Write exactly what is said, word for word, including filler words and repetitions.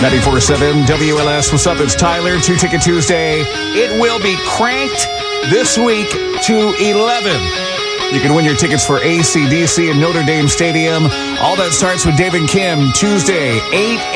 ninety-four point seven W L S. What's up? It's Tyler. Two Ticket Tuesday. It will be cranked this week to eleven. You can win your tickets for A C D C and Notre Dame Stadium. All that starts with Dave and Kim Tuesday, eight